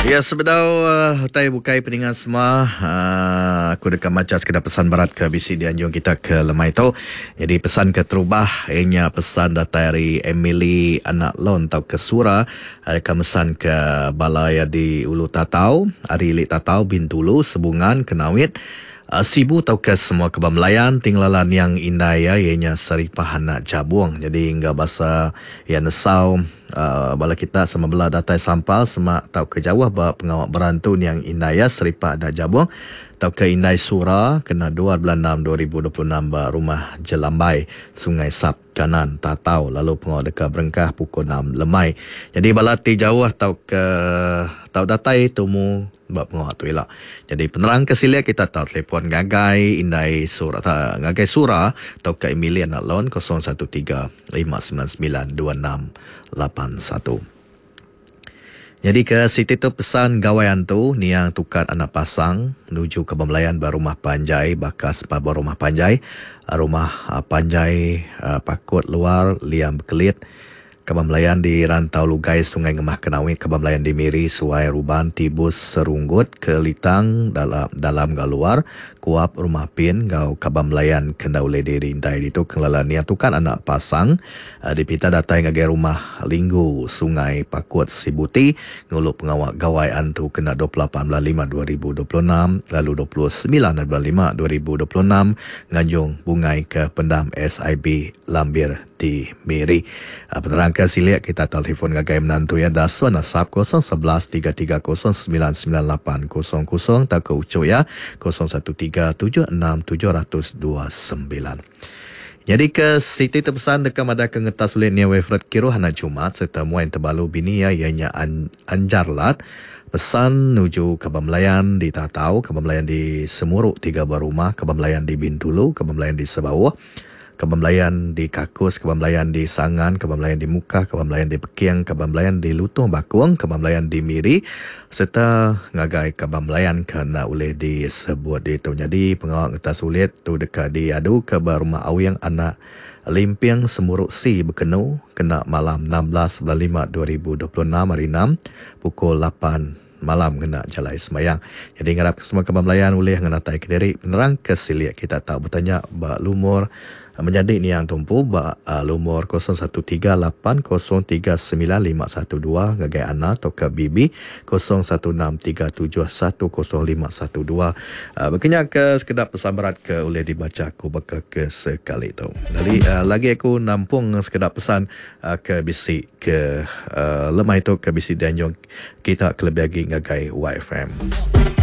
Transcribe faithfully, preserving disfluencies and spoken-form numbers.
Ya, sebentar uh, Hutai bukai peningan semua. Uh, aku dekat macam sekedar pesan berat ke B C di anjung kita ke lemai tu. Jadi pesan ke terubah, ianya pesan dari Emily anak lon tau ke Sura. Ada mesan ke balai di Ulu Tatau, Ari Ilik Tatau Bintulu Sebungan Kenawit. Uh, sibu tau ke semua kebam Melayan tinggalan yang indah ya, ianya Seripah anak Jabuang. Jadi hingga bahasa ya nesau uh, bala kita sama belah datai sampal semak tau ke Jawa bah pengawak berantun yang indah ya Seripah anak Jabuang. Tau ke Indai Sura kena dua bulan enam dua ribu dua puluh enam bah rumah Jelambai Sungai Sap kanan Tatau lalu pengawak dekat Berengkah pukul enam lemai. Jadi bala ti Jawa tau ke tau datai tumu buat pengawak tu elak. Jadi penerang kesilia kita tahu telefon Gagai Indai Sura ta, Gagai Sura atau ke Emily anak lon kosong satu tiga lima sembilan sembilan dua enam lapan satu. Jadi ke Siti tu pesan gawaian tu ni yang tukar anak pasang menuju ke Pemelayan Barumah Panjai bakas Pabor Rumah Panjai rumah uh, Panjai uh, Pakut Luar Liam Bekelit Kabam Melayan di Rantau Lugai Sungai Ngemah Kenawit, Kabam Melayan di Miri Suai Ruban Tibus Serunggut Kelitang dalam dalam galuar Kuap Rumah Pin Gau Kabam Melayan Kendaule di Rintai itu kelalan yang tukan anak pasang uh, di pita datai ngagai rumah Linggu Sungai Pakut Sibuti nguluk pengawak gawai antu kena dua puluh lapan bulan lima dua ribu dua puluh enam lalu dua puluh sembilan bulan lima dua ribu dua puluh enam nganjung bungai ke pendam S I B Lambir di Miri. Uh, penerang ke silik kita telefon gagai menantu ya Daswan Asap kosong sebelas tiga tiga kosong sembilan sembilan lapan kosong kosong tak ke ucuk ya kosong satu tiga tujuh enam tujuh dua sembilan. Jadi ke Siti terpesan dekat mada ke ngetas ulit ni Wefred Kiro Hana Jumat serta muain terbalu bini ya ianya An Anjarlat pesan nuju Kabam Melayan di Tatau, Kabam Melayan di Semuruk tiga buah rumah, Kabam Melayan di Bintulu, Kabam Melayan di Sebawah, Kabam Melayan di Kakus, Kabam Melayan di Sangan, Kabam Melayan di Mukah, Kabam Melayan di Pekiang, Kabam Melayan di Lutung Bakuang, Kabam Melayan di Miri, serta ngagai Kabam Melayan kena oleh disebut itu. Jadi pengawak ngetas ulit tu dekat di adu ke rumah Awyang anak Limpiang Semuruk Si Bekenu kena malam enam belas bulan lima dua ribu dua puluh enam hari enam pukul lapan malam kena jalai semayang. Jadi ngarap semua Kabam Melayan boleh ngenatai Kediri penerang kesiliak kita tak bertanya bak lumur menjadi ni yang tumpu bak uh, lumur kosong satu tiga lapan kosong tiga sembilan lima satu dua gagai Ana atau ke Bibi kosong satu enam tiga tujuh satu kosong lima satu dua. Uh, Berkenyak ke sekedar pesan berat ke boleh dibaca aku bakal ke sekali tu. Jadi uh, lagi aku nampung sekedar pesan uh, ke bisi ke uh, lemah itu ke bisi dan kita kelebih lagi gagai Y F M.